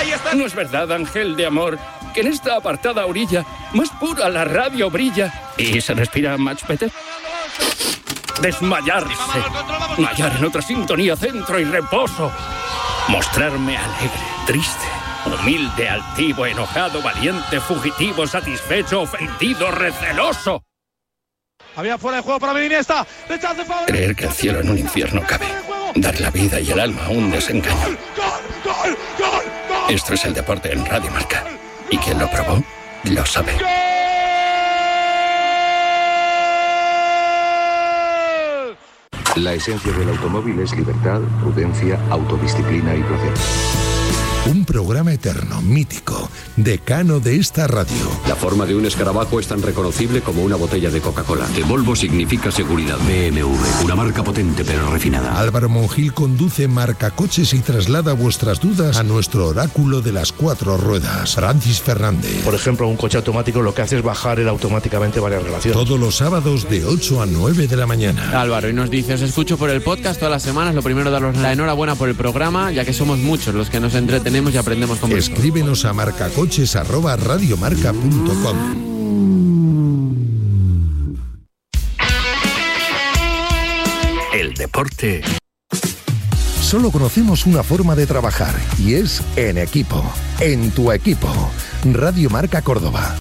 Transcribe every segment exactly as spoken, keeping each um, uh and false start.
Ahí está. No es verdad, ángel de amor, que en esta apartada orilla más pura la radio brilla y se respira much better. Desmayarse, hallar en otra sintonía centro y reposo, mostrarme alegre, triste, humilde, altivo, enojado, valiente, fugitivo, satisfecho, ofendido, receloso. Había fuera de juego para Iniesta. Creer que el cielo en un infierno cabe, dar la vida y el alma a un desengaño. Esto es el deporte en Radio Marca, y quien lo probó lo sabe. La esencia del automóvil es libertad, prudencia, autodisciplina y placer. Un programa eterno, mítico, decano de esta radio. La forma de un escarabajo es tan reconocible como una botella de Coca-Cola. De Volvo significa seguridad. B M W, una marca potente pero refinada. Álvaro Monjil conduce Marcacoches y traslada vuestras dudas a nuestro oráculo de las cuatro ruedas, Francis Fernández. Por ejemplo, un coche automático lo que hace es bajar él automáticamente varias relaciones. Todos los sábados de ocho a nueve de la mañana. Álvaro, y nos dice, os escucho por el podcast todas las semanas. Lo primero, daros la enhorabuena por el programa, ya que somos muchos los que nos entretenemos y aprendemos con vosotros. Escríbenos a marcacoches arroba radiomarca punto com. El deporte. Solo conocemos una forma de trabajar y es en equipo. En tu equipo. Radio Marca Córdoba.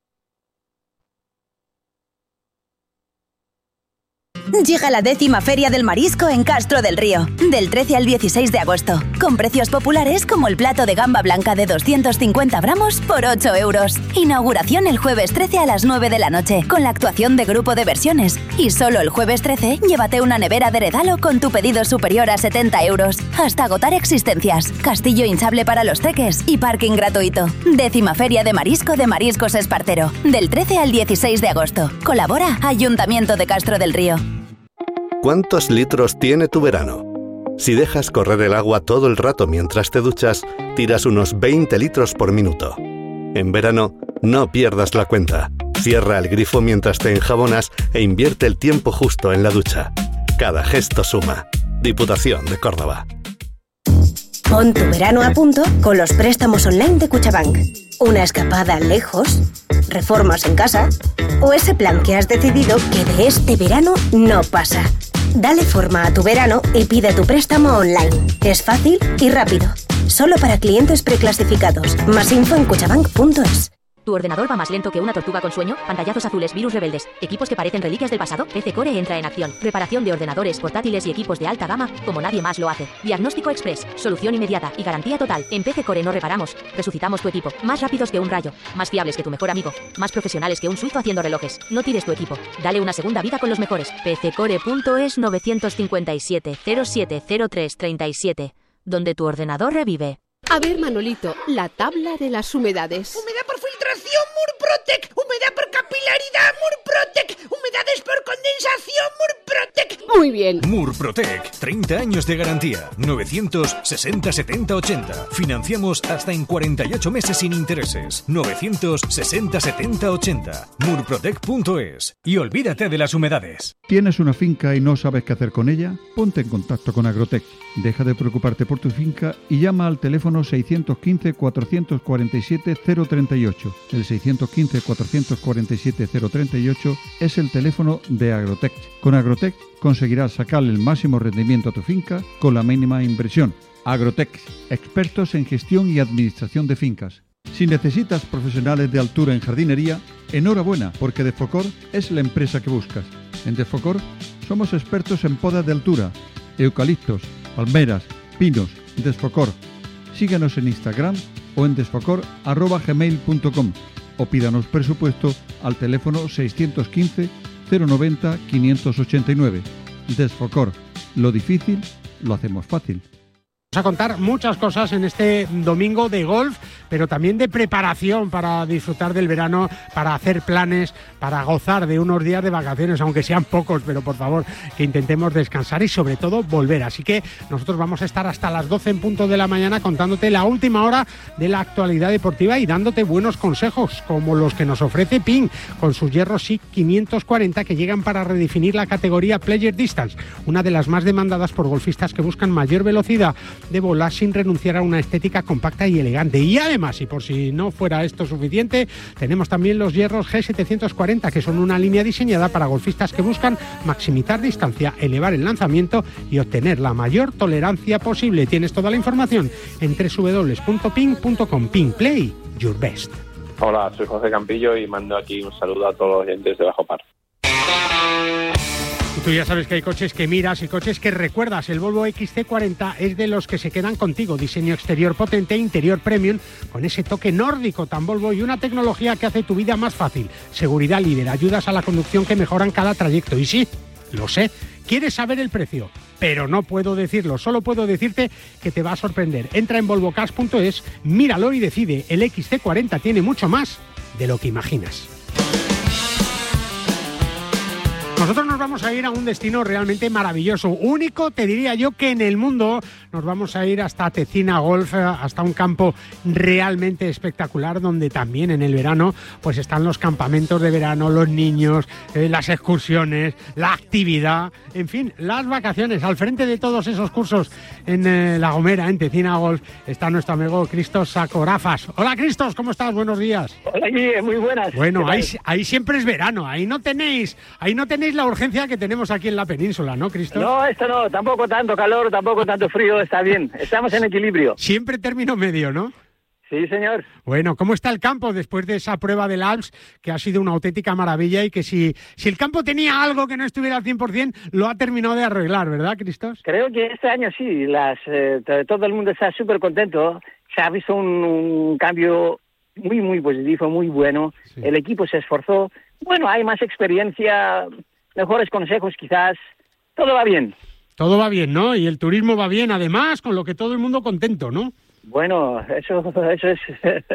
Llega la décima Feria del Marisco en Castro del Río, del trece al dieciséis de agosto, con precios populares como el plato de gamba blanca de doscientos cincuenta gramos por ocho euros. Inauguración el jueves trece a las nueve de la noche, con la actuación de Grupo de Versiones. Y solo el jueves trece, llévate una nevera de regalo con tu pedido superior a setenta euros. Hasta agotar existencias. Castillo hinchable para los teques y parking gratuito. Décima Feria de Marisco de Mariscos Espartero, del trece al dieciséis de agosto. Colabora Ayuntamiento de Castro del Río. ¿Cuántos litros tiene tu verano? Si dejas correr el agua todo el rato mientras te duchas, tiras unos veinte litros por minuto. En verano, no pierdas la cuenta. Cierra el grifo mientras te enjabonas e invierte el tiempo justo en la ducha. Cada gesto suma. Diputación de Córdoba. Pon tu verano a punto con los préstamos online de Cuchabank. Una escapada lejos, reformas en casa o ese plan que has decidido que de este verano no pasa. Dale forma a tu verano y pide tu préstamo online. Es fácil y rápido. Solo para clientes preclasificados. Más info en cuchabank punto es. ¿Tu ordenador va más lento que una tortuga con sueño? Pantallazos azules, virus rebeldes, equipos que parecen reliquias del pasado. P C Core entra en acción. Reparación de ordenadores, portátiles y equipos de alta gama como nadie más lo hace. Diagnóstico express, solución inmediata y garantía total. En P C Core no reparamos, resucitamos tu equipo. Más rápidos que un rayo, más fiables que tu mejor amigo, más profesionales que un suizo haciendo relojes. No tires tu equipo, dale una segunda vida con los mejores. P C core punto es nueve cinco siete, cero siete cero tres tres siete, donde tu ordenador revive. A ver, Manolito, la tabla de las humedades. Humedad por filtración, Murprotec. Humedad por capilaridad, Murprotec. Humedades por condensación, Murprotec. Muy bien. Murprotec, treinta años de garantía. novecientos sesenta setenta ochenta. Financiamos hasta en cuarenta y ocho meses sin intereses. novecientos sesenta setenta ochenta. Murprotec punto es. Y olvídate de las humedades. ¿Tienes una finca y no sabes qué hacer con ella? Ponte en contacto con Agrotec. Deja de preocuparte por tu finca y llama al teléfono seiscientos quince, cuatrocientos cuarenta y siete, cero treinta y ocho. El seiscientos quince, cuatrocientos cuarenta y siete, cero treinta y ocho es el teléfono de Agrotec. Con Agrotec conseguirás sacarle el máximo rendimiento a tu finca con la mínima inversión. Agrotec, expertos en gestión y administración de fincas. Si necesitas profesionales de altura en jardinería, enhorabuena, porque Desfocor es la empresa que buscas. En Desfocor somos expertos en podas de altura, eucaliptos, palmeras, pinos. Desfocor. Síguenos en Instagram o en desfocor arroba gmail punto com o pídanos presupuesto al teléfono seiscientos quince, cero noventa, quinientos ochenta y nueve. Desfocor. Lo difícil lo hacemos fácil. Vamos a contar muchas cosas en este domingo de golf, pero también de preparación para disfrutar del verano, para hacer planes, para gozar de unos días de vacaciones, aunque sean pocos, pero por favor que intentemos descansar y sobre todo volver. Así que nosotros vamos a estar hasta las doce en punto de la mañana contándote la última hora de la actualidad deportiva y dándote buenos consejos como los que nos ofrece Ping con sus hierros S I C quinientos cuarenta que llegan para redefinir la categoría Player Distance, una de las más demandadas por golfistas que buscan mayor velocidad. de bolas sin renunciar a una estética compacta y elegante. Y además, y por si no fuera esto suficiente, tenemos también los hierros G setecientos cuarenta, que son una línea diseñada para golfistas que buscan maximizar distancia, elevar el lanzamiento y obtener la mayor tolerancia posible. Tienes toda la información en doble u doble u doble u punto ping punto com. Ping, play your best. Hola, soy José Campillo y mando aquí un saludo a todos los oyentes de Bajo Par. Tú ya sabes que hay coches que miras y coches que recuerdas. El Volvo X C cuarenta es de los que se quedan contigo. Diseño exterior potente, interior premium, con ese toque nórdico tan Volvo y una tecnología que hace tu vida más fácil. Seguridad líder, ayudas a la conducción que mejoran cada trayecto. Y sí, lo sé, quieres saber el precio, pero no puedo decirlo. Solo puedo decirte que te va a sorprender. Entra en volvo cars punto es, míralo y decide. El X C cuarenta tiene mucho más de lo que imaginas. Nosotros nos vamos a ir a un destino realmente maravilloso, único, te diría yo, que en el mundo. Nos vamos a ir hasta Tecina Golf, hasta un campo realmente espectacular, donde también en el verano pues están los campamentos de verano, los niños, eh, las excursiones, la actividad, en fin, las vacaciones. Al frente de todos esos cursos en eh, La Gomera, en Tecina Golf, está nuestro amigo Cristos Sacorafas. Hola, Cristos, ¿cómo estás? Buenos días. Hola, Guille, muy buenas. Bueno, ahí, ahí siempre es verano, ahí no tenéis, ahí no tenéis la urgencia que tenemos aquí en la península, ¿no, Cristos? No, esto no, tampoco tanto calor, tampoco tanto frío, está bien, estamos en equilibrio. Siempre término medio, ¿no? Sí, señor. Bueno, ¿cómo está el campo después de esa prueba del Alps, que ha sido una auténtica maravilla y que si, si el campo tenía algo que no estuviera al cien por ciento, lo ha terminado de arreglar, ¿verdad, Cristos? Creo que este año sí, las, eh, todo el mundo está súper contento, se ha visto un, un cambio muy, muy positivo, muy bueno, sí. El equipo se esforzó, bueno, hay más experiencia, mejores consejos quizás, todo va bien. Todo va bien, ¿no? Y el turismo va bien, además, con lo que todo el mundo contento, ¿no? Bueno, eso, eso es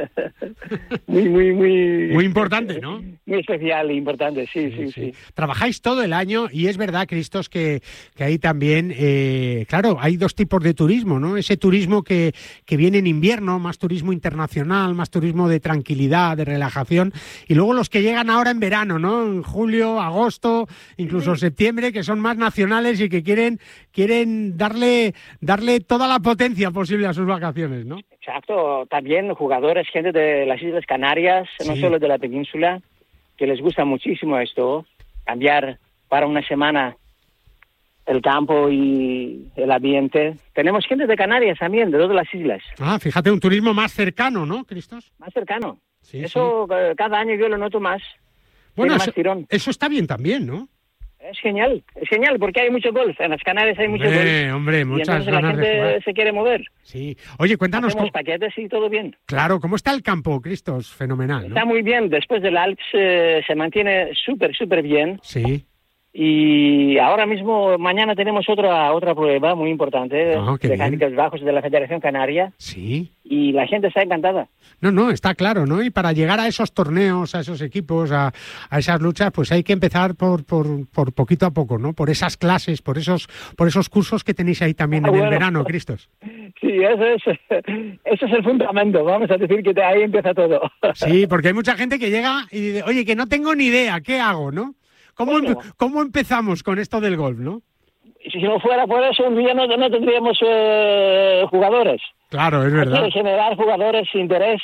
muy, muy, muy... Muy importante, ¿no? Muy especial e importante, sí, sí, sí, sí. Trabajáis todo el año y es verdad, Cristos, que, que ahí también, eh, claro, hay dos tipos de turismo, ¿no? Ese turismo que, que viene en invierno, más turismo internacional, más turismo de tranquilidad, de relajación, y luego los que llegan ahora en verano, ¿no? En julio, agosto, incluso sí. septiembre, que son más nacionales y que quieren, quieren darle, darle toda la potencia posible a sus vacaciones, ¿no? Exacto, también jugadores, gente de las Islas Canarias, sí. no solo de la península, que les gusta muchísimo esto, cambiar para una semana el campo y el ambiente. Tenemos gente de Canarias también, de todas las islas. Ah, fíjate, un turismo más cercano, ¿no, Cristos? Más cercano. Sí, eso sí. Cada año yo lo noto más. Bueno, más eso, tirón. Eso está bien también, ¿no? Es genial, es genial, porque hay mucho golf. En las Canarias hay mucho hombre, golf. Hombre, muchas y ganas la gente de jugar. Se quiere mover. Sí. Oye, cuéntanos... Hacemos cómo... paquetes y todo bien. Claro, ¿cómo está el campo, Cristos? Fenomenal, ¿no? Está muy bien. Después del Alps eh, se mantiene súper, súper bien. Sí. Y ahora mismo, mañana tenemos otra otra prueba muy importante oh, de handicap bajos de la Federación Canaria. Sí. Y la gente está encantada. No, no, está claro, ¿no? Y para llegar a esos torneos, a esos equipos, a, a esas luchas, pues hay que empezar por, por, por poquito a poco, ¿no? Por esas clases, por esos por esos cursos que tenéis ahí también ah, en bueno. el verano, Cristos. Sí, eso es, eso es el fundamento, vamos a decir que ahí empieza todo. Sí, porque hay mucha gente que llega y dice, oye, que no tengo ni idea, ¿qué hago, no? ¿Cómo, bueno. empe- ¿Cómo empezamos con esto del golf, no? Si no fuera por eso, un día no, no tendríamos eh, jugadores. Claro, es verdad. Hay que generar jugadores, interés,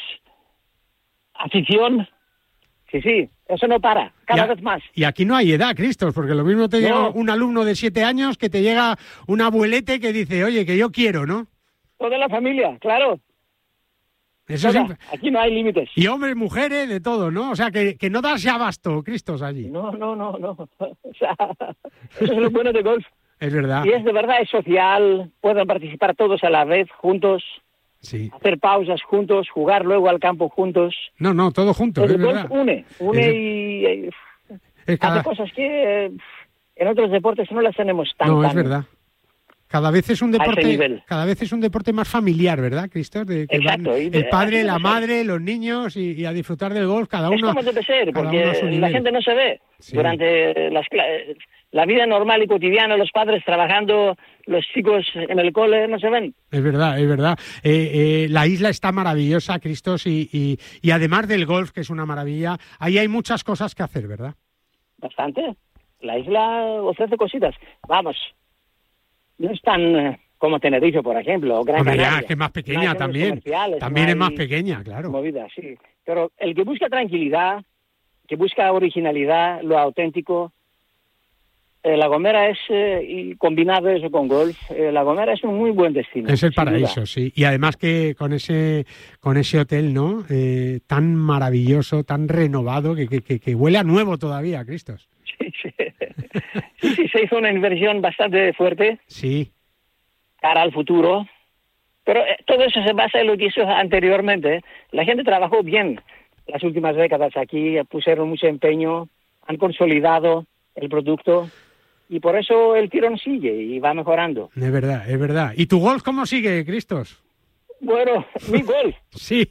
afición. Sí, sí, eso no para, cada a, vez más. Y aquí no hay edad, Cristos, porque lo mismo te no. llega un alumno de siete años que te llega un abuelete que dice, oye, que yo quiero, ¿no? Toda la familia, claro. Eso Toda. Sí. Aquí no hay límites. Y hombres, mujeres, de todo, ¿no? O sea, que, que no darse abasto, Cristos, allí. No, no, no, no. O sea, eso es lo bueno de golf. Es verdad. Y es de verdad, es social, pueden participar todos a la vez, juntos, sí. hacer pausas juntos, jugar luego al campo juntos. No, no, todo juntos, el es golf verdad. une, une es... y, y es cada... hace cosas que eh, en otros deportes no las tenemos tan No, tan, es verdad. Cada vez es un deporte, cada vez es un deporte más familiar, ¿verdad, Cristos? De que Exacto. Van el padre, la ser. madre, los niños y, y a disfrutar del golf, cada uno. Es como debe ser, porque la gente no se ve sí. durante las la vida normal y cotidiana, los padres trabajando, los chicos en el cole no se ven. Es verdad, es verdad. Eh, eh, la isla está maravillosa, Cristos, y, y, y además del golf, que es una maravilla, ahí hay muchas cosas que hacer, ¿verdad? Bastante. La isla ofrece cositas. Vamos. No es tan como Tenerife, por ejemplo, o Gran Hombre, Canaria. ya, que es más pequeña No hay también. comerciales, También no es más hay pequeña, claro. Movidas, sí. Pero el que busca tranquilidad, que busca originalidad, lo auténtico, eh, La Gomera es, eh, y combinado eso con golf, eh, La Gomera es un muy buen destino. Es el sin paraíso, duda. sí. Y además que con ese con ese hotel, ¿no? Eh, tan maravilloso, tan renovado, que, que, que, que huele a nuevo todavía, Cristos. Sí, sí. Sí, sí, se hizo una inversión bastante fuerte. Sí. Cara al futuro. Pero eh, todo eso se basa en lo que hizo anteriormente. La gente trabajó bien las últimas décadas aquí, pusieron mucho empeño, han consolidado el producto y por eso el tirón sigue y va mejorando. Es verdad, es verdad. ¿Y tu golf cómo sigue, Cristos? Bueno, mi golf. Sí.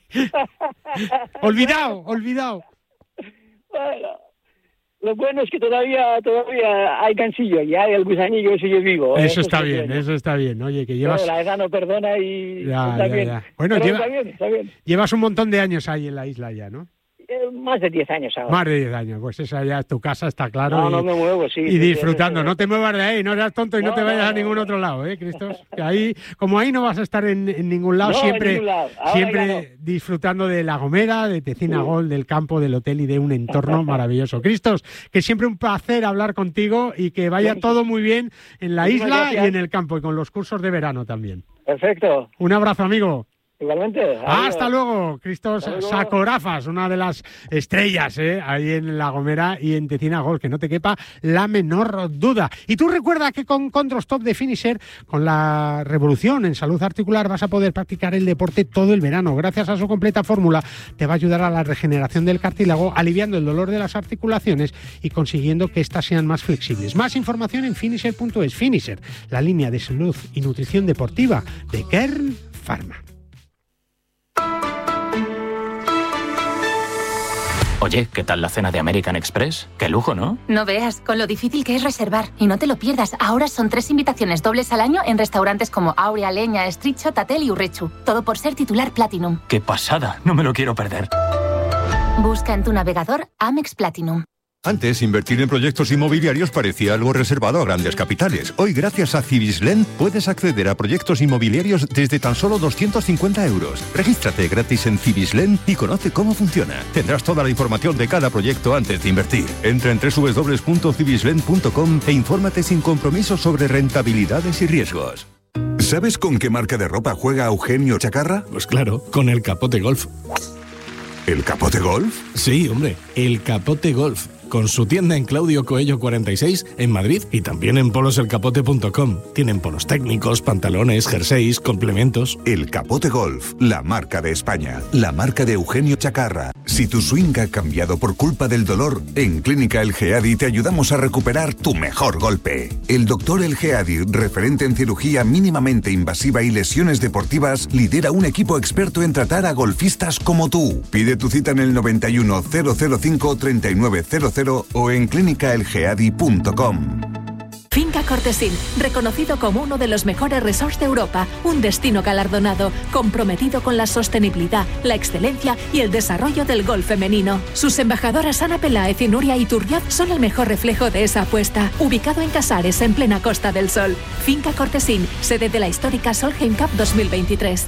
olvidado, olvidado. Bueno, lo bueno es que todavía todavía hay cansillo y hay el gusanillo sigue vivo. Eso está es bien, bueno. eso está bien. Oye, que llevas... Bueno, la edad no perdona y Ya, está ya, bien. ya. Bueno, Pero lleva- está bien, está bien. Llevas un montón de años ahí en la isla ya, ¿no? Eh, más de diez años ahora. Más de diez años. Pues esa ya es tu casa, está claro. No, y, no me muevo, sí. y sí, disfrutando. sí, sí. No te muevas de ahí, no seas tonto y no, No, te vayas no, a no, ningún no. otro lado, ¿eh, Cristos? Que ahí, como ahí no vas a estar en, en ningún lado, No, en siempre, ningún lado. Ahora siempre ya no. disfrutando de La Gomera, de Tecina Sí. Golf, del campo, del hotel y de un entorno maravilloso. Cristos, que siempre un placer hablar contigo y que vaya Bien. todo muy bien en la Muchísimas isla gracias. y en el campo y con los cursos de verano también. Perfecto. Un abrazo, amigo. Igualmente. Hasta luego, Cristos Hasta luego. Sacorafas, una de las estrellas ¿eh? ahí en La Gomera y en Tecina Golf, que no te quepa la menor duda. Y tú recuerda que con Control Stop de Finisher, con la revolución en salud articular, vas a poder practicar el deporte todo el verano. Gracias a su completa fórmula, te va a ayudar a la regeneración del cartílago, aliviando el dolor de las articulaciones y consiguiendo que éstas sean más flexibles. Más información en finisher punto es. Finisher, la línea de salud y nutrición deportiva de Kern Pharma. Oye, ¿qué tal la cena de American Express? Qué lujo, ¿no? No veas, con lo difícil que es reservar. Y no te lo pierdas, ahora son tres invitaciones dobles al año en restaurantes como Aurea, Leña, Estricho, Tatel y Urrechu. Todo por ser titular Platinum. ¡Qué pasada! No me lo quiero perder. Busca en tu navegador Amex Platinum. Antes, invertir en proyectos inmobiliarios parecía algo reservado a grandes capitales. Hoy, gracias a Cibislen, puedes acceder a proyectos inmobiliarios desde tan solo doscientos cincuenta euros. Regístrate gratis en Cibislen y conoce cómo funciona. Tendrás toda la información de cada proyecto antes de invertir. Entra en doble u doble u doble u punto cibislen punto com e infórmate sin compromiso sobre rentabilidades y riesgos. ¿Sabes con qué marca de ropa juega Eugenio Chacarra? Pues claro, con el Capote Golf. ¿El Capote Golf? Sí, hombre, el Capote Golf. Con su tienda en Claudio Coello cuarenta y seis en Madrid y también en polos el capote punto com. Tienen polos técnicos, pantalones, jerseys, complementos. El Capote Golf, la marca de España, la marca de Eugenio Chacarra. Si tu swing ha cambiado por culpa del dolor, en Clínica El Geadi te ayudamos a recuperar tu mejor golpe. El doctor El Geadi, referente en cirugía mínimamente invasiva y lesiones deportivas, lidera un equipo experto en tratar a golfistas como tú. Pide tu cita en el noventa y uno, cero cero cinco, treinta y nueve cero cero o en clínica el geadi punto com. Finca Cortesín, reconocido como uno de los mejores resorts de Europa, un destino galardonado, comprometido con la sostenibilidad, la excelencia y el desarrollo del golf femenino. Sus embajadoras Ana Peláez y Nuria Iturriaz son el mejor reflejo de esa apuesta. Ubicado en Casares, en plena Costa del Sol. Finca Cortesín, sede de la histórica Solheim Cup dos mil veintitrés.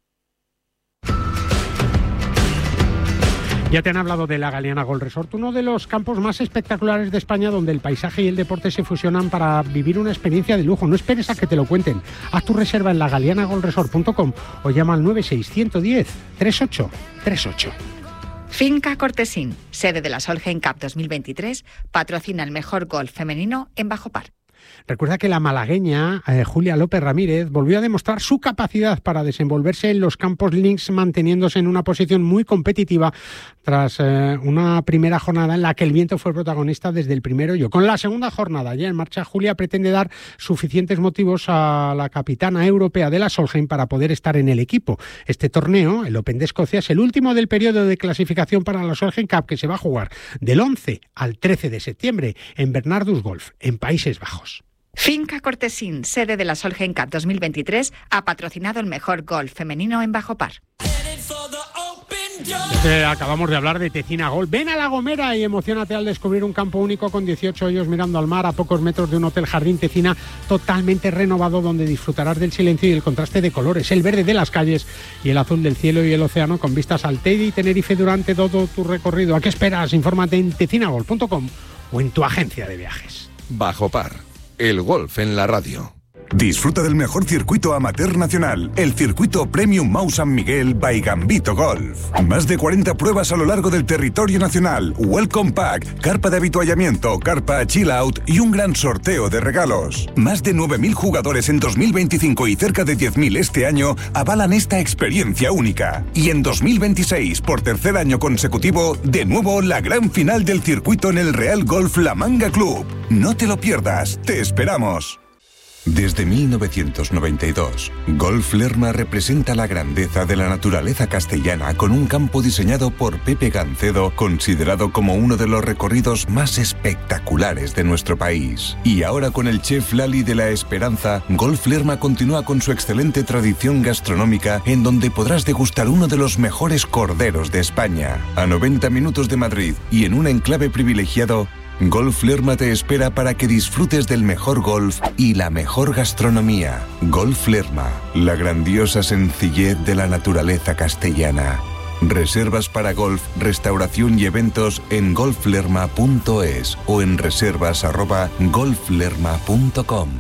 Ya te han hablado de la Galeana Golf Resort, uno de los campos más espectaculares de España donde el paisaje y el deporte se fusionan para vivir una experiencia de lujo. No esperes a que te lo cuenten. Haz tu reserva en la galeana golf resort punto com o llama al nueve seis uno uno cero, tres ocho tres ocho. Finca Cortesín, sede de la Solheim Cup dos mil veintitrés, patrocina el mejor golf femenino en Bajo Par. Recuerda que la malagueña eh, Julia López Ramírez volvió a demostrar su capacidad para desenvolverse en los campos links, manteniéndose en una posición muy competitiva tras eh, una primera jornada en la que el viento fue protagonista desde el primero hoyo. Con la segunda jornada ya en marcha, Julia pretende dar suficientes motivos a la capitana europea de la Solheim para poder estar en el equipo. Este torneo, el Open de Escocia, es el último del periodo de clasificación para la Solheim Cup, que se va a jugar del once al trece de septiembre en Bernardus Golf, en Países Bajos. Finca Cortesín, sede de la Solheim Cup dos mil veintitrés, ha patrocinado el mejor golf femenino en Bajo Par. Eh, acabamos de hablar de Tecina Golf. Ven a La Gomera y emociónate al descubrir un campo único con dieciocho hoyos mirando al mar a pocos metros de un hotel jardín Tecina totalmente renovado donde disfrutarás del silencio y el contraste de colores, el verde de las calles y el azul del cielo y el océano con vistas al Teide y Tenerife durante todo tu recorrido. ¿A qué esperas? Infórmate en tecina golf punto com o en tu agencia de viajes. Bajo Par, el golf en la radio. Disfruta del mejor circuito amateur nacional, el circuito Premium Mau San Miguel by Gambito Golf. Más de cuarenta pruebas a lo largo del territorio nacional, Welcome Pack, carpa de habituallamiento, carpa Chill Out y un gran sorteo de regalos. Más de nueve mil jugadores en dos mil veinticinco y cerca de diez mil este año avalan esta experiencia única. Y en dos mil veintiséis, por tercer año consecutivo, de nuevo la gran final del circuito en el Real Golf La Manga Club. No te lo pierdas, te esperamos. Desde mil novecientos noventa y dos, Golf Lerma representa la grandeza de la naturaleza castellana con un campo diseñado por Pepe Gancedo, considerado como uno de los recorridos más espectaculares de nuestro país. Y ahora con el chef Lali de la Esperanza, Golf Lerma continúa con su excelente tradición gastronómica en donde podrás degustar uno de los mejores corderos de España. A noventa minutos de Madrid y en un enclave privilegiado, Golf Lerma te espera para que disfrutes del mejor golf y la mejor gastronomía. Golf Lerma, la grandiosa sencillez de la naturaleza castellana. Reservas para golf, restauración y eventos en golf lerma punto es o en reservas arroba golf lerma punto com.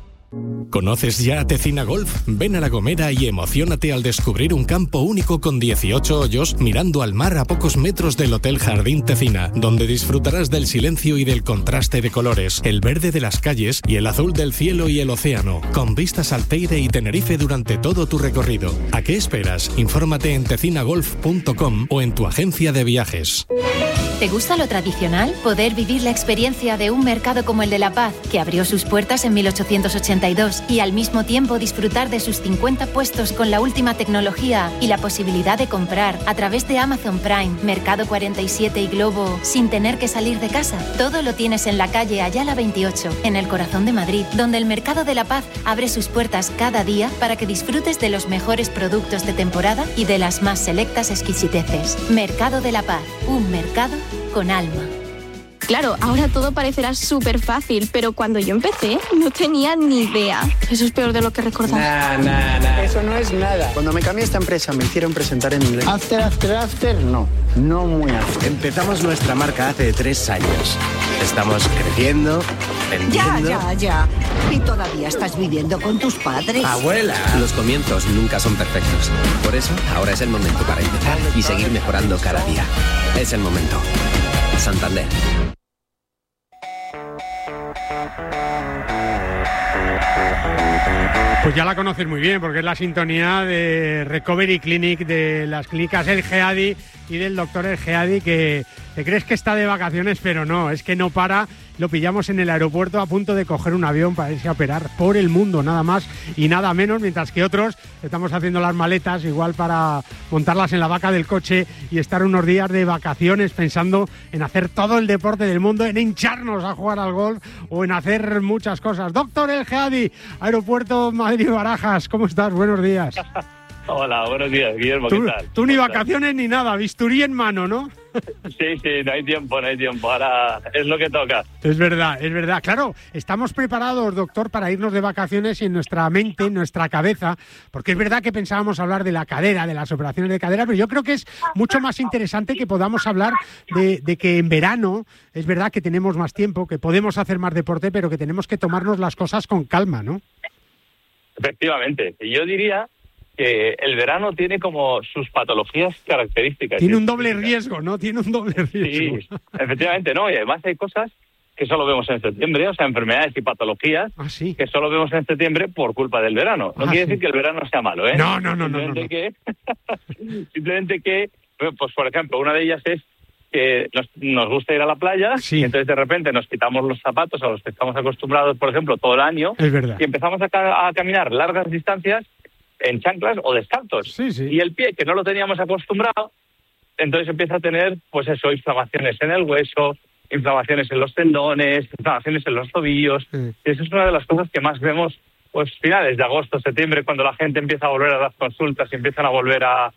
¿Conoces ya Tecina Golf? Ven a La Gomera y emociónate al descubrir un campo único con dieciocho hoyos mirando al mar a pocos metros del Hotel Jardín Tecina, donde disfrutarás del silencio y del contraste de colores, el verde de las calles y el azul del cielo y el océano, con vistas al Teide y Tenerife durante todo tu recorrido. ¿A qué esperas? Infórmate en tecina golf punto com o en tu agencia de viajes. ¿Te gusta lo tradicional? Poder vivir la experiencia de un mercado como el de La Paz, que abrió sus puertas en mil ochocientos ochenta y dos, y al mismo tiempo disfrutar de sus cincuenta puestos con la última tecnología y la posibilidad de comprar a través de Amazon Prime, Mercado cuarenta y siete y Globo sin tener que salir de casa. Todo lo tienes en la calle Ayala veintiocho, en el corazón de Madrid, donde el Mercado de La Paz abre sus puertas cada día para que disfrutes de los mejores productos de temporada y de las más selectas exquisiteces. Mercado de La Paz, un mercado con alma. Claro, ahora todo parecerá súper fácil, pero cuando yo empecé no tenía ni idea. Eso es peor de lo que recordaba. Nah, nah, nah. Eso no es nada. Cuando me cambié a esta empresa me hicieron presentar en inglés. After, after, after, no. No muy after. Empezamos nuestra marca hace tres años. Estamos creciendo, vendiendo... Ya, ya, ya. Y todavía estás viviendo con tus padres. ¡Abuela! Los comienzos nunca son perfectos. Por eso, ahora es el momento para empezar y seguir mejorando cada día. Es el momento. Santander. Pues ya la conoces muy bien, porque es la sintonía de Recovery Clinic, de las clínicas El Geadi y del doctor El Geadi, que te crees que está de vacaciones, pero no, es que no para. Lo pillamos en el aeropuerto a punto de coger un avión para irse a operar por el mundo, nada más y nada menos, mientras que otros estamos haciendo las maletas igual para montarlas en la vaca del coche y estar unos días de vacaciones pensando en hacer todo el deporte del mundo, en hincharnos a jugar al golf o en hacer muchas cosas. Doctor El Geadi, aeropuerto Madrid-Barajas, ¿cómo estás? Buenos días. Hola, buenos días, Guillermo, ¿Tú, ¿qué tal? Tú ni vacaciones ni nada, bisturí en mano, ¿no? Sí, sí, no hay tiempo, no hay tiempo, ahora es lo que toca. Es verdad, es verdad. Claro, estamos preparados, doctor, para irnos de vacaciones en nuestra mente, en nuestra cabeza, porque es verdad que pensábamos hablar de la cadera, de las operaciones de cadera, pero yo creo que es mucho más interesante que podamos hablar de, de que en verano es verdad que tenemos más tiempo, que podemos hacer más deporte, pero que tenemos que tomarnos las cosas con calma, ¿no? Efectivamente, y yo diría que el verano tiene como sus patologías características. Tiene un doble riesgo, ¿no? Tiene un doble riesgo. Sí, efectivamente, ¿no? Y además hay cosas que solo vemos en septiembre, o sea, enfermedades y patologías ¿Ah, sí? que solo vemos en septiembre por culpa del verano. No ah, quiere sí. decir que el verano sea malo, ¿eh? No, no, no, no. Simplemente, no, no. Que, simplemente que, pues por ejemplo, una de ellas es que nos, nos gusta ir a la playa sí. y entonces de repente nos quitamos los zapatos a los que estamos acostumbrados, por ejemplo, todo el año. Es verdad. Y empezamos a, ca- a caminar largas distancias en chanclas o descalzos. Sí, sí. Y el pie, que no lo teníamos acostumbrado, entonces empieza a tener, pues eso, inflamaciones en el hueso, inflamaciones en los tendones, inflamaciones en los tobillos. Sí. Y eso es una de las cosas que más vemos, pues finales de agosto, septiembre, cuando la gente empieza a volver a las consultas y empiezan a volver a,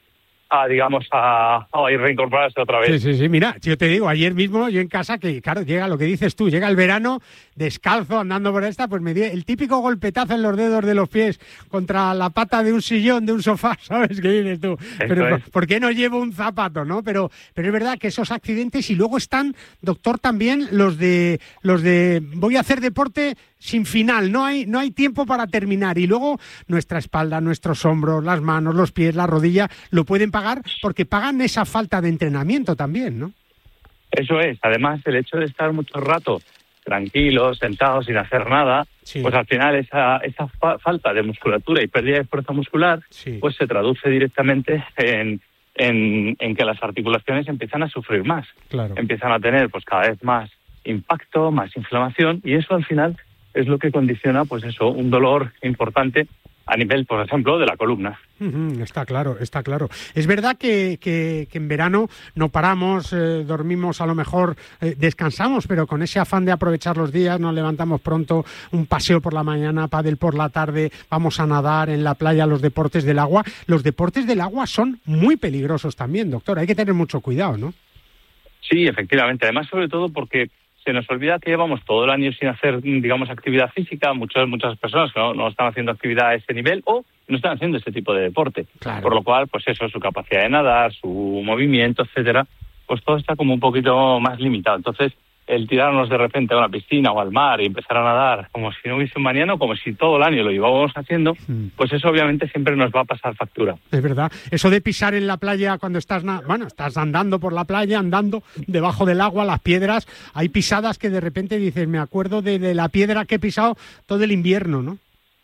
a digamos, a, a reincorporarse otra vez. Sí, sí, sí. Mira, yo te digo, ayer mismo yo en casa, que claro, llega lo que dices tú, llega el verano, descalzo, andando por esta, pues me di el típico golpetazo en los dedos de los pies contra la pata de un sillón, de un sofá, ¿sabes qué dices tú? Pero es. ¿Por qué no llevo un zapato, no? Pero, pero es verdad que esos accidentes, y luego están, doctor, también los de los de voy a hacer deporte sin final, no hay, no hay tiempo para terminar, y luego nuestra espalda, nuestros hombros, las manos, los pies, la rodilla, lo pueden pagar porque pagan esa falta de entrenamiento también, ¿no? Eso es. Además, el hecho de estar mucho rato tranquilos, sentados, sin hacer nada, sí. pues al final esa, esa fa- falta de musculatura y pérdida de fuerza muscular, sí. pues se traduce directamente en, en, en que las articulaciones empiezan a sufrir más. Claro. Empiezan a tener pues cada vez más impacto, más inflamación, y eso al final es lo que condiciona, pues eso, un dolor importante a nivel, por ejemplo, de la columna. Uh-huh, está claro, está claro. Es verdad que, que, que en verano no paramos, eh, dormimos a lo mejor, eh, descansamos, pero con ese afán de aprovechar los días, nos levantamos pronto, un paseo por la mañana, pádel por la tarde, vamos a nadar en la playa, los deportes del agua. Los deportes del agua son muy peligrosos también, doctor, hay que tener mucho cuidado, ¿no? Sí, efectivamente, además sobre todo porque se nos olvida que llevamos todo el año sin hacer, digamos, actividad física. Muchas muchas personas que no, no están haciendo actividad a ese nivel o no están haciendo ese tipo de deporte. Claro. Por lo cual, pues eso, su capacidad de nadar, su movimiento, etcétera, pues todo está como un poquito más limitado. Entonces, el tirarnos de repente a una piscina o al mar y empezar a nadar como si no hubiese un mañana, como si todo el año lo llevábamos haciendo, mm. pues eso obviamente siempre nos va a pasar factura. Es verdad. Eso de pisar en la playa cuando estás, na- bueno, estás andando por la playa, andando debajo del agua, las piedras, hay pisadas que de repente dices, me acuerdo de, de la piedra que he pisado todo el invierno, ¿no?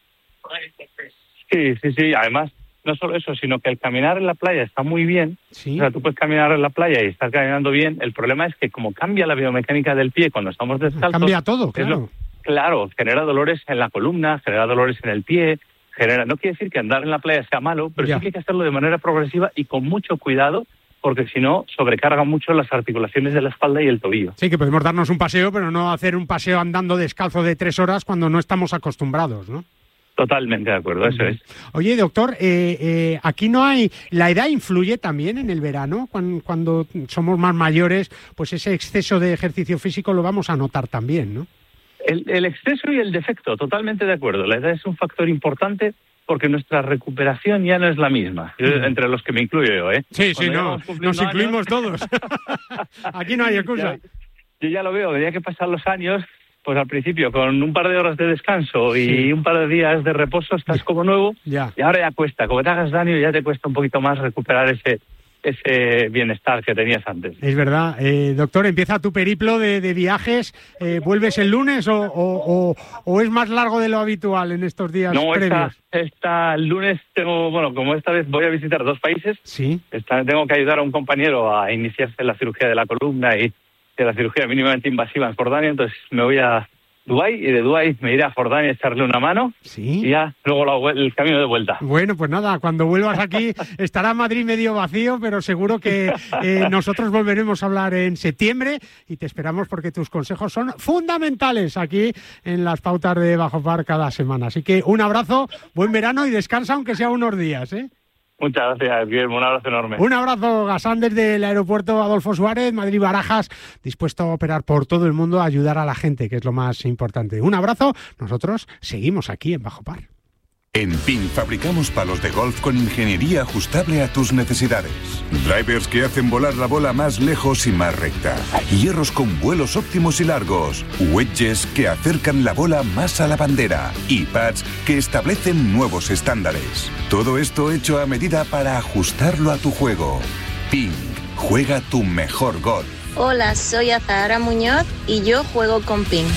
Sí, sí, sí. Además, no solo eso, sino que el caminar en la playa está muy bien. Sí. O sea, tú puedes caminar en la playa y estar caminando bien. El problema es que como cambia la biomecánica del pie cuando estamos descalzos... Cambia todo, claro. Lo, claro, genera dolores en la columna, genera dolores en el pie, genera... No quiere decir que andar en la playa sea malo, pero ya. sí que hay que hacerlo de manera progresiva y con mucho cuidado, porque si no, sobrecarga mucho las articulaciones de la espalda y el tobillo. Sí, que podemos darnos un paseo, pero no hacer un paseo andando descalzo de tres horas cuando no estamos acostumbrados, ¿no? Totalmente de acuerdo, eso es. Oye, doctor, eh, eh, aquí no hay... ¿La edad influye también en el verano? Cuando, cuando somos más mayores, pues ese exceso de ejercicio físico lo vamos a notar también, ¿no? El, el exceso y el defecto, totalmente de acuerdo. La edad es un factor importante porque nuestra recuperación ya no es la misma, yo, entre los que me incluyo yo, ¿eh? Sí, sí, no, nos incluimos años, todos. Aquí no hay excusa. Yo, yo ya lo veo, tenía que pasar los años... Pues al principio, con un par de horas de descanso y sí. un par de días de reposo, estás como nuevo. Ya. Y ahora ya cuesta. Como te hagas daño, ya te cuesta un poquito más recuperar ese ese bienestar que tenías antes. Es verdad. Eh, doctor, ¿empieza tu periplo de, de viajes? Eh, ¿Vuelves el lunes o, o, o, o es más largo de lo habitual en estos días no, previos? No, esta, el lunes tengo, bueno, como esta vez voy a visitar dos países, sí. esta, tengo que ayudar a un compañero a iniciarse en la cirugía de la columna y de la cirugía mínimamente invasiva en Jordania, entonces me voy a Dubái y de Dubái me iré a Jordania a echarle una mano ¿Sí? y ya luego la, el camino de vuelta. Bueno, pues nada, cuando vuelvas aquí estará Madrid medio vacío, pero seguro que eh, nosotros volveremos a hablar en septiembre y te esperamos porque tus consejos son fundamentales aquí en las pautas de Bajo Par cada semana. Así que un abrazo, buen verano y descansa aunque sea unos días, ¿eh? Muchas gracias, Guillermo. Un abrazo enorme. Un abrazo, Gasán, desde el aeropuerto Adolfo Suárez, Madrid-Barajas, dispuesto a operar por todo el mundo, a ayudar a la gente, que es lo más importante. Un abrazo. Nosotros seguimos aquí en Bajo Par. En Ping fabricamos palos de golf con ingeniería ajustable a tus necesidades. Drivers que hacen volar la bola más lejos y más recta. Hierros con vuelos óptimos y largos. Wedges que acercan la bola más a la bandera. Y pads que establecen nuevos estándares. Todo esto hecho a medida para ajustarlo a tu juego. Ping, juega tu mejor golf. Hola, soy Azahara Muñoz y yo juego con Ping.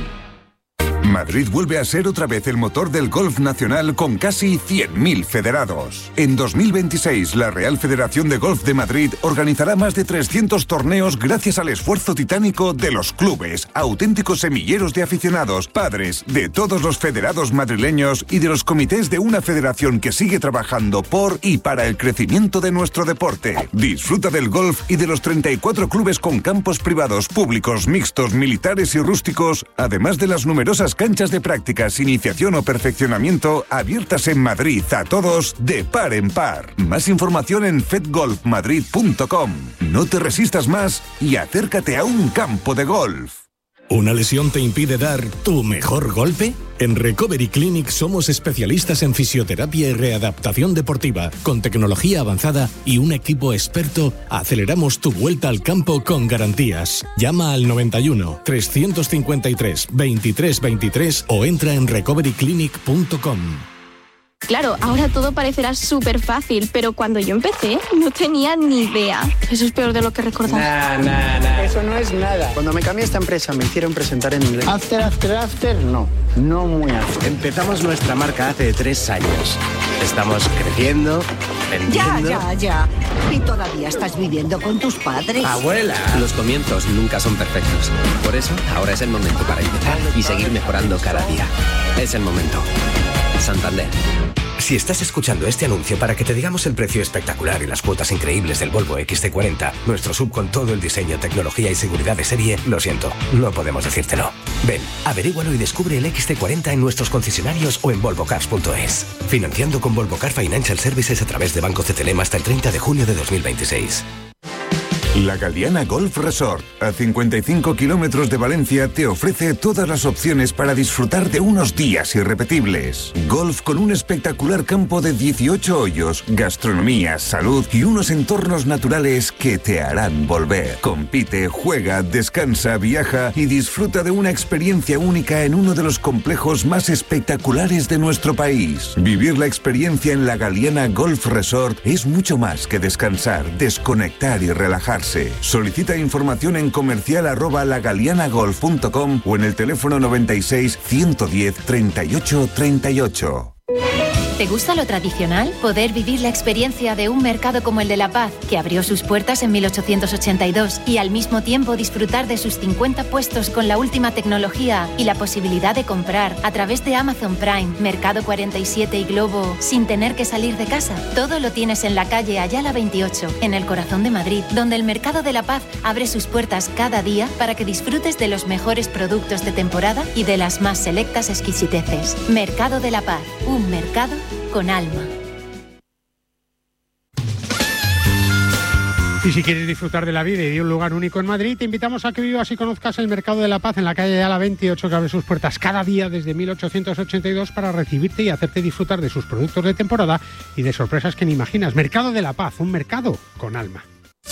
Madrid vuelve a ser otra vez el motor del golf nacional con casi cien mil federados. En dos mil veintiséis, la Real Federación de Golf de Madrid organizará más de trescientos torneos gracias al esfuerzo titánico de los clubes, auténticos semilleros de aficionados, padres, de todos los federados madrileños y de los comités de una federación que sigue trabajando por y para el crecimiento de nuestro deporte. Disfruta del golf y de los treinta y cuatro clubes con campos privados, públicos, mixtos, militares y rústicos, además de las numerosas canchas de prácticas, iniciación o perfeccionamiento abiertas en Madrid a todos de par en par. Más información en fed golf madrid punto com. No te resistas más y acércate a un campo de golf. ¿Una lesión te impide dar tu mejor golpe? En Recovery Clinic somos especialistas en fisioterapia y readaptación deportiva. Con tecnología avanzada y un equipo experto, aceleramos tu vuelta al campo con garantías. Llama al noventa y uno, trescientos cincuenta y tres, veintitrés veintitrés o entra en recovery clinic punto com. Claro, ahora todo parecerá súper fácil, pero cuando yo empecé no tenía ni idea. Eso es peor de lo que recordaba. Nah, nah, nah. Eso no es nada. Cuando me cambié a esta empresa me hicieron presentar en inglés. After, after, after, no. No muy after. Empezamos nuestra marca hace tres años. Estamos creciendo, vendiendo... Ya, ya, ya. ¿Y todavía estás viviendo con tus padres? ¡Abuela! Los comienzos nunca son perfectos. Por eso, ahora es el momento para empezar y seguir mejorando cada día. Es el momento. Santander. Si estás escuchando este anuncio para que te digamos el precio espectacular y las cuotas increíbles del Volvo equis ce cuarenta, nuestro sub con todo el diseño, tecnología y seguridad de serie, lo siento, no podemos decírtelo. Ven, averígualo y descubre el equis ce cuarenta en nuestros concesionarios o en volvo cars punto es. Financiando con Volvo Car Financial Services a través de Banco C T L M hasta el treinta de junio de dos mil veintiséis. La Galiana Golf Resort, a cincuenta y cinco kilómetros de Valencia, te ofrece todas las opciones para disfrutar de unos días irrepetibles. Golf con un espectacular campo de dieciocho hoyos, gastronomía, salud y unos entornos naturales que te harán volver. Compite, juega, descansa, viaja y disfruta de una experiencia única en uno de los complejos más espectaculares de nuestro país. Vivir la experiencia en la Galiana Golf Resort es mucho más que descansar, desconectar y relajarse. Solicita información en comercial arroba lagalianagolf punto com o en el teléfono noventa y seis, ciento diez, treinta y ocho, treinta y ocho. ¿Te gusta lo tradicional? Poder vivir la experiencia de un mercado como el de La Paz, que abrió sus puertas en mil ochocientos ochenta y dos, y al mismo tiempo disfrutar de sus cincuenta puestos con la última tecnología y la posibilidad de comprar a través de Amazon Prime, Mercado cuarenta y siete y Globo sin tener que salir de casa. Todo lo tienes en la calle Ayala veintiocho, en el corazón de Madrid, donde el Mercado de La Paz abre sus puertas cada día para que disfrutes de los mejores productos de temporada y de las más selectas exquisiteces. Mercado de La Paz, un mercado con alma. Y si quieres disfrutar de la vida y de un lugar único en Madrid, te invitamos a que vivas y conozcas el Mercado de la Paz en la calle Ayala veintiocho, que abre sus puertas cada día desde mil ochocientos ochenta y dos para recibirte y hacerte disfrutar de sus productos de temporada y de sorpresas que ni imaginas. Mercado de la Paz, un mercado con alma.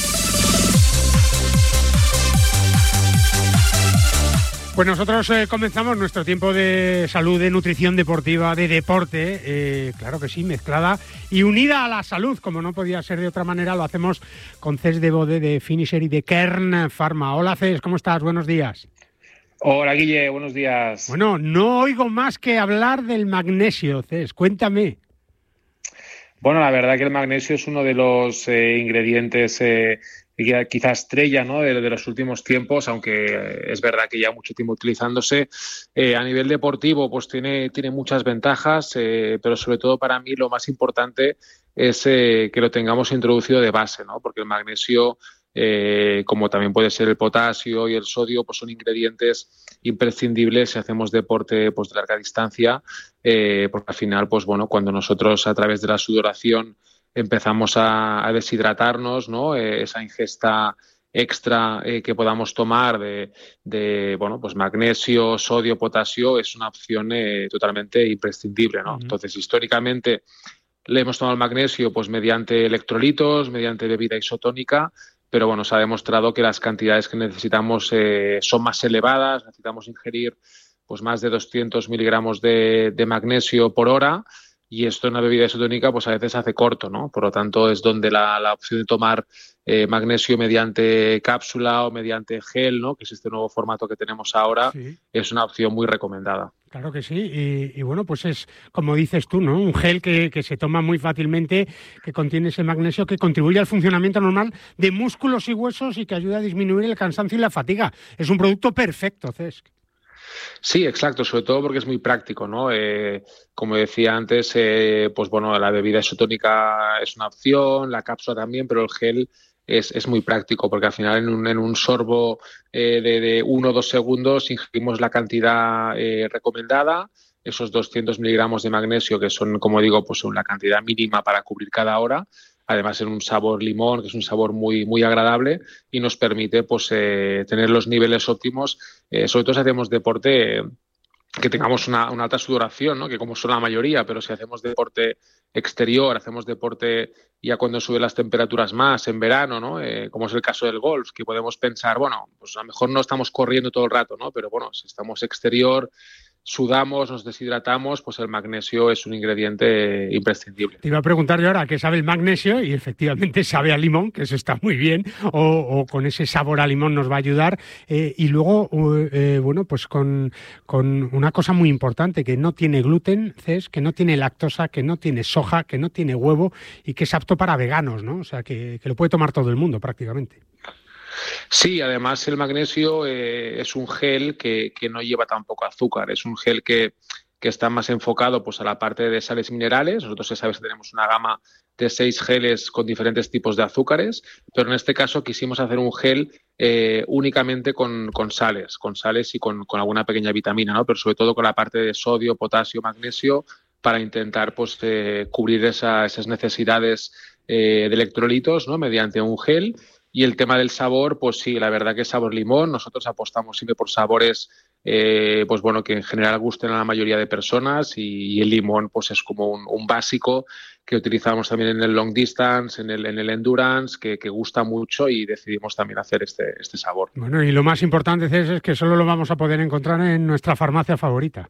Pues nosotros eh, comenzamos nuestro tiempo de salud, de nutrición deportiva, de deporte, eh, claro que sí, mezclada y unida a la salud, como no podía ser de otra manera. Lo hacemos con Cés de Bode, de Finisher y de Kern Pharma. Hola Cés, ¿cómo estás? Buenos días. Hola Guille, buenos días. Bueno, no oigo más que hablar del magnesio, Cés, cuéntame. Bueno, la verdad que el magnesio es uno de los eh, ingredientes eh, quizá estrella, ¿no?, de, de los últimos tiempos, aunque es verdad que ya mucho tiempo utilizándose. Eh, a nivel deportivo, pues tiene, tiene muchas ventajas, eh, pero sobre todo para mí lo más importante es eh, que lo tengamos introducido de base, ¿no?, porque el magnesio, eh, como también puede ser el potasio y el sodio, pues son ingredientes imprescindibles si hacemos deporte pues de larga distancia, eh, porque al final, pues bueno, cuando nosotros a través de la sudoración empezamos a, a deshidratarnos, ¿no?, eh, esa ingesta extra eh, que podamos tomar de, de bueno, pues magnesio, sodio, potasio, es una opción eh, totalmente imprescindible, ¿no? Uh-huh. Entonces, históricamente le hemos tomado el magnesio pues mediante electrolitos, mediante bebida isotónica, pero bueno, se ha demostrado que las cantidades que necesitamos eh, son más elevadas, necesitamos ingerir pues más de doscientos miligramos de, de magnesio por hora. Y esto en una bebida isotónica pues a veces hace corto, ¿no? Por lo tanto, es donde la, la opción de tomar eh, magnesio mediante cápsula o mediante gel, ¿no?, que es este nuevo formato que tenemos ahora, sí, es una opción muy recomendada. Claro que sí, y, y bueno, pues es, como dices tú, ¿no?, un gel que, que se toma muy fácilmente, que contiene ese magnesio que contribuye al funcionamiento normal de músculos y huesos y que ayuda a disminuir el cansancio y la fatiga. Es un producto perfecto, Cesc. Sí, exacto, sobre todo porque es muy práctico, ¿no? Eh, como decía antes, eh, pues bueno, la bebida isotónica es una opción, la cápsula también, pero el gel es, es muy práctico, porque al final en un, en un sorbo eh, de, de uno o dos segundos ingerimos la cantidad eh, recomendada, esos doscientos miligramos de magnesio, que son, como digo, pues son la cantidad mínima para cubrir cada hora, además en un sabor limón, que es un sabor muy, muy agradable y nos permite pues eh, tener los niveles óptimos, eh, sobre todo si hacemos deporte, eh, que tengamos una, una alta sudoración, ¿no? Que como son la mayoría, pero si hacemos deporte exterior, hacemos deporte ya cuando suben las temperaturas más, en verano, ¿no? Eh, como es el caso del golf, que podemos pensar, bueno, pues a lo mejor no estamos corriendo todo el rato, ¿no? Pero bueno, si estamos exterior, sudamos, nos deshidratamos, pues el magnesio es un ingrediente imprescindible. Te iba a preguntar yo ahora a qué sabe el magnesio y efectivamente sabe a limón, que eso está muy bien, o, o con ese sabor a limón nos va a ayudar. Eh, y luego, eh, bueno, pues con, con una cosa muy importante, que no tiene gluten, Cés, que no tiene lactosa, que no tiene soja, que no tiene huevo y que es apto para veganos, ¿no? O sea, que, que lo puede tomar todo el mundo prácticamente. Sí, además el magnesio eh, es un gel que, que no lleva tampoco azúcar, es un gel que, que está más enfocado pues, a la parte de sales minerales. Nosotros ya sabes que tenemos una gama de seis geles con diferentes tipos de azúcares, pero en este caso quisimos hacer un gel eh, únicamente con, con sales, con sales y con, con alguna pequeña vitamina, ¿no? Pero sobre todo con la parte de sodio, potasio, magnesio, para intentar pues, eh, cubrir esa, esas necesidades eh, de electrolitos, ¿no? Mediante un gel. Y el tema del sabor, pues sí, la verdad que es sabor limón. Nosotros apostamos siempre por sabores eh, pues bueno, que en general gusten a la mayoría de personas y, y el limón pues es como un, un básico que utilizamos también en el long distance, en el, en el endurance, que, que gusta mucho y decidimos también hacer este, este sabor. Bueno, y lo más importante, César, es que solo lo vamos a poder encontrar en nuestra farmacia favorita.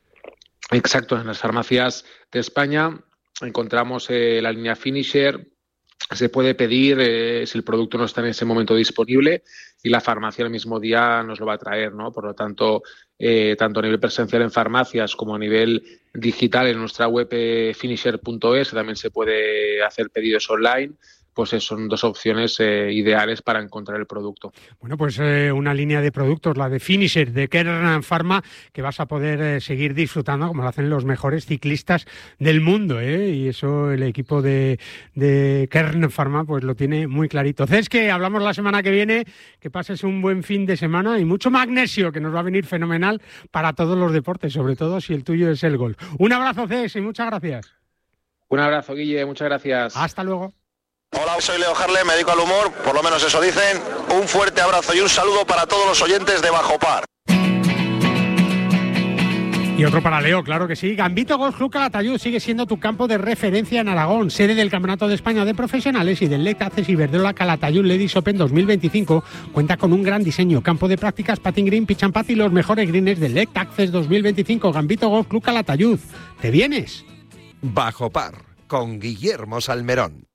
Exacto, en las farmacias de España encontramos eh, la línea Finisher. Se puede pedir eh, si el producto no está en ese momento disponible y la farmacia el mismo día nos lo va a traer, ¿no? Por lo tanto, eh, tanto a nivel presencial en farmacias como a nivel digital en nuestra web eh, finisher punto es también se puede hacer pedidos online. Pues son dos opciones eh, ideales para encontrar el producto. Bueno, pues eh, una línea de productos, la de Finisher de Kern Pharma, que vas a poder eh, seguir disfrutando como lo hacen los mejores ciclistas del mundo, ¿eh? Y eso el equipo de, de Kern Pharma pues lo tiene muy clarito. Cés, que hablamos la semana que viene, que pases un buen fin de semana y mucho magnesio, que nos va a venir fenomenal para todos los deportes, sobre todo si el tuyo es el golf. Un abrazo, Cés, y muchas gracias. Un abrazo, Guille, muchas gracias. Hasta luego. Hola, soy Leo Harlem, me dedico al humor, por lo menos eso dicen. Un fuerte abrazo y un saludo para todos los oyentes de Bajo Par. Y otro para Leo, claro que sí. Gambito Golf Club Calatayud sigue siendo tu campo de referencia en Aragón, sede del Campeonato de España de Profesionales y del L E C Access Iberdrola Calatayud Ladies Open dos mil veinticinco. Cuenta con un gran diseño, campo de prácticas, patting green, pitch and putt y los mejores greens del L E C Access dos mil veinticinco. Gambito Golf Club Calatayud. ¿Te vienes? Bajo Par, con Guillermo Salmerón.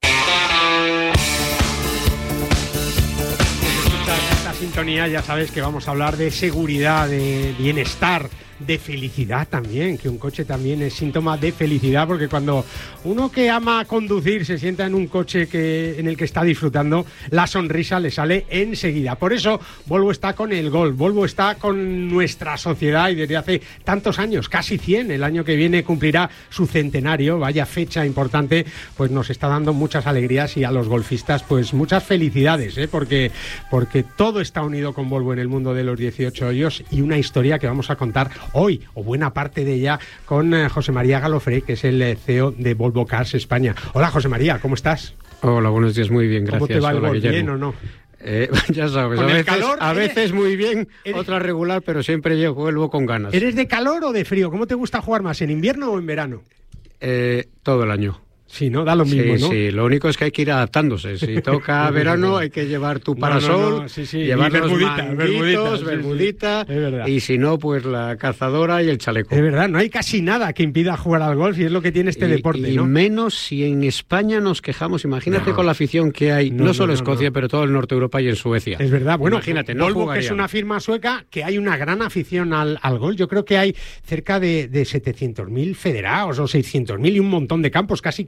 Esta sintonía ya sabes que vamos a hablar de seguridad, de bienestar, de felicidad también, que un coche también es síntoma de felicidad, porque cuando uno que ama conducir se sienta en un coche que, en el que está disfrutando, la sonrisa le sale enseguida. Por eso Volvo está con el Golf, Volvo está con nuestra sociedad y desde hace tantos años, casi cien, el año que viene cumplirá su centenario, vaya fecha importante, pues nos está dando muchas alegrías y a los golfistas pues muchas felicidades, ¿eh? porque, porque todo está unido con Volvo en el mundo de los dieciocho hoyos y una historia que vamos a contar hoy, o buena parte de ella, con eh, José María Galofré, que es el eh, C E O de Volvo Cars España. Hola, José María, ¿cómo estás? Hola, buenos días, muy bien, gracias. ¿Cómo te va el Hola, golf? Guillermo. ¿Bien o no? Eh, ya sabes, a veces, calor, a veces eres, muy bien, eres, otra regular, pero siempre yo vuelvo con ganas. ¿Eres de calor o de frío? ¿Cómo te gusta jugar más, en invierno o en verano? Eh, todo el año. Sí, ¿no? Da lo mismo, sí, ¿no? Sí, lo único es que hay que ir adaptándose. Si toca verano hay que llevar tu parasol, no, no, no. Sí, sí. llevar los bermudita, manguitos, bermudita, bermudita sí, sí. Y si no, pues la cazadora y el chaleco. Es verdad, no hay casi nada que impida jugar al golf y es lo que tiene este y, deporte, y ¿no? menos si en España nos quejamos. Imagínate no. con la afición que hay, no, no solo en no, Escocia, no. pero todo el norte de Europa y en Suecia. Es verdad, bueno, imagínate, no Volvo, jugarían. que es una firma sueca, que hay una gran afición al, al golf. Yo creo que hay cerca de, de setecientos mil federados o seiscientos mil y un montón de campos, casi quinientos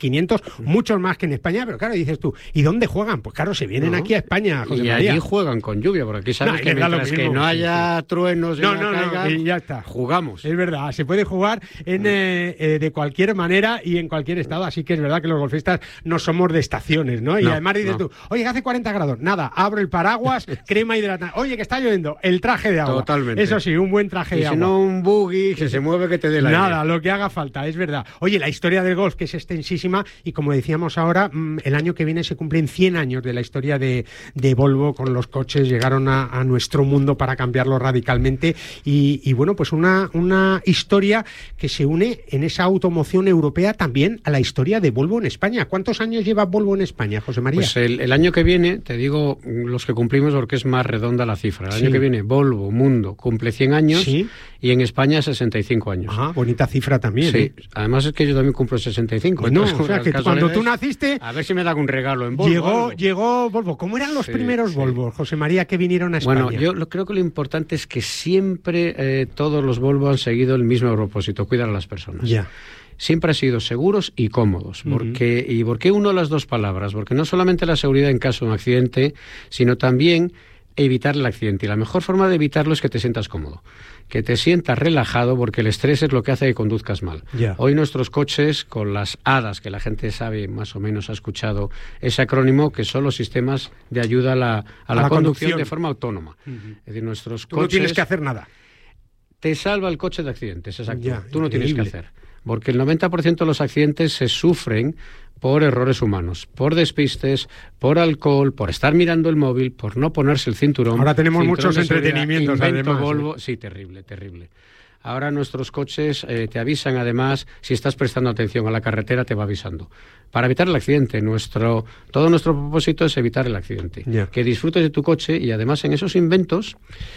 quinientos, muchos más que en España, pero claro, dices tú, ¿y dónde juegan? Pues claro, se vienen no. aquí a España, José y María. allí juegan con lluvia, porque aquí sabes no, que mientras que no haya sí, truenos y no, no, no, caiga, no, y ya está. Jugamos. Es verdad, se puede jugar en, eh, eh, de cualquier manera y en cualquier estado, así que es verdad que los golfistas no somos de estaciones, ¿no? Y no, además dices no. tú, oye, que hace cuarenta grados, nada, abro el paraguas, crema hidratante, oye, que está lloviendo, el traje de agua. Totalmente. Eso sí, un buen traje y de si agua. no un buggy que se mueve que te dé la Nada, aire. lo que haga falta, es verdad. Oye, la historia del golf, que es extensísima, y como decíamos ahora, mmm, el año que viene se cumplen cien años de la historia de, de Volvo con los coches, llegaron a, a nuestro mundo para cambiarlo radicalmente, y, y bueno, pues una, una historia que se une en esa automoción europea también a la historia de Volvo en España. ¿Cuántos años lleva Volvo en España, José María? Pues el, el año que viene, te digo los que cumplimos porque es más redonda la cifra. El sí. año que viene Volvo Mundo cumple cien años ¿Sí? y en España sesenta y cinco años. Ah, bonita cifra también. Sí, ¿eh? Además es que yo también cumplo sesenta y cinco. Bueno, entonces, o sea, que cuando tú naciste... A ver si me dan un regalo en Volvo. Llegó, llegó Volvo. ¿Cómo eran los sí, primeros sí. Volvo, José María, que vinieron a España? Bueno, yo lo, creo que lo importante es que siempre eh, todos los Volvo han seguido el mismo propósito, cuidar a las personas. Ya. Siempre han sido seguros y cómodos. Porque, uh-huh. ¿Y por qué uno las dos palabras? Porque no solamente la seguridad en caso de un accidente, sino también evitar el accidente. Y la mejor forma de evitarlo es que te sientas cómodo, que te sientas relajado, porque el estrés es lo que hace que conduzcas mal. Yeah. Hoy nuestros coches, con las A D A S, que la gente sabe, más o menos ha escuchado ese acrónimo, que son los sistemas de ayuda a la, a a la, la conducción, conducción de forma autónoma. Uh-huh. Es decir, nuestros Tú coches... no tienes que hacer nada. Te salva el coche de accidentes, exacto. Ya, Tú no increíble. tienes que hacer. Porque el noventa por ciento de los accidentes se sufren por errores humanos, por despistes, por alcohol, por estar mirando el móvil, por no ponerse el cinturón. Ahora tenemos cinturón muchos de seguridad, entretenimientos, invento además. Volvo. ¿eh? Sí, terrible, terrible. Ahora nuestros coches eh, te avisan, además, si estás prestando atención a la carretera, te va avisando. Para evitar el accidente, nuestro todo nuestro propósito es evitar el accidente. Yeah. Que disfrutes de tu coche y, además, en esos inventos...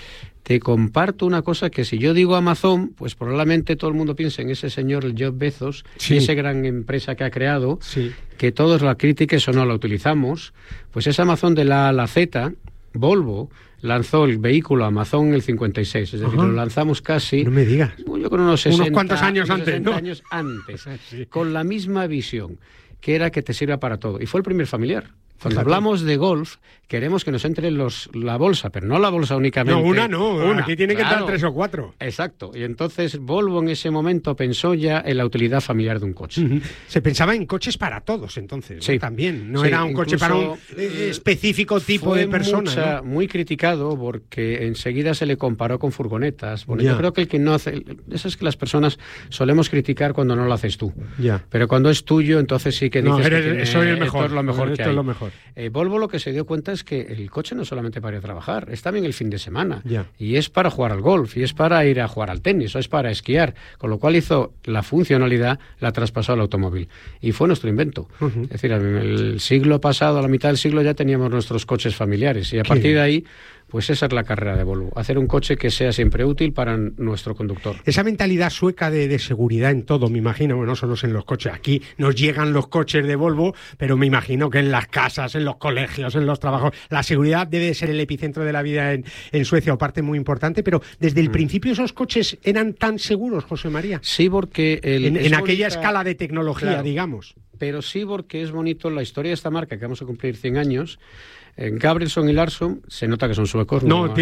Te comparto una cosa que si yo digo Amazon, pues probablemente todo el mundo piense en ese señor, el Jeff Bezos, sí. esa gran empresa que ha creado, sí. que todos la critiques o no la utilizamos. Pues es Amazon de la A a la Z. Volvo lanzó el vehículo Amazon en el cincuenta y seis, es decir, Ajá. lo lanzamos casi... No me digas. Yo creo unos sesenta, unos cuantos años unos antes, ¿no? años antes, sí. con la misma visión, que era que te sirva para todo. Y fue el primer familiar. Cuando Fíjate. hablamos de golf, queremos que nos entre los, la bolsa, pero no la bolsa únicamente. No, una no, una. aquí tiene que Claro. entrar tres o cuatro. Exacto, y entonces Volvo en ese momento pensó ya en la utilidad familiar de un coche. Uh-huh. Se pensaba en coches para todos, entonces, Sí. ¿no? También. No Sí, era un coche para un eh, específico tipo fue de persona. mucha, ¿no? muy criticado porque enseguida se le comparó con furgonetas. Bueno, Ya. yo creo que el que no hace... Eso es que las personas solemos criticar cuando no lo haces tú. Ya. Pero cuando es tuyo, entonces sí que dices No, eres, que tiene, soy el mejor. esto es lo mejor esto que es hay. lo mejor. Eh, Volvo lo que se dio cuenta es que el coche no es solamente para ir a trabajar, es también el fin de semana. Ya. Y es para jugar al golf, y es para ir a jugar al tenis, o es para esquiar. Con lo cual hizo la funcionalidad, la traspasó al automóvil. Y fue nuestro invento. Uh-huh. Es decir, en el siglo pasado, a la mitad del siglo, ya teníamos nuestros coches familiares. Y a Qué partir bien. de ahí, pues esa es la carrera de Volvo. Hacer un coche que sea siempre útil para nuestro conductor. Esa mentalidad sueca de, de seguridad en todo, me imagino, bueno, no solo en los coches. Aquí nos llegan los coches de Volvo, pero me imagino que en las casas, en los colegios, en los trabajos, la seguridad debe ser el epicentro de la vida en, en Suecia, o parte muy importante, pero desde el Mm. principio principio esos coches eran tan seguros, José María. Sí, porque... El, en es en aquella bonita- escala de tecnología, Claro. digamos. Pero sí porque es bonito la historia de esta marca, que vamos a cumplir cien años. En Gabrielson y Larsson, se nota que son suecos. No, ¿no?